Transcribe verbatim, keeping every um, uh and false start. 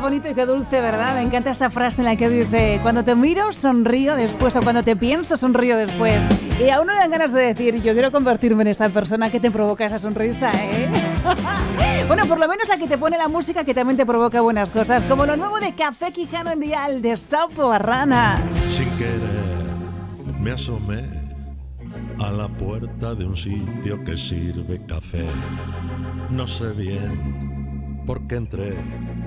bonito y qué dulce, ¿verdad? Me encanta esa frase en la que dice: cuando te miro, sonrío después, o cuando te pienso, sonrío después. Y aún no dan ganas de decir: yo quiero convertirme en esa persona que te provoca esa sonrisa, ¿eh? Bueno, por lo menos la que te pone la música que también te provoca buenas cosas, como lo nuevo de Café Quijano en Dial, de Sapo Arrana. Sin querer me asomé a la puerta de un sitio que sirve café. No sé bien por qué entré,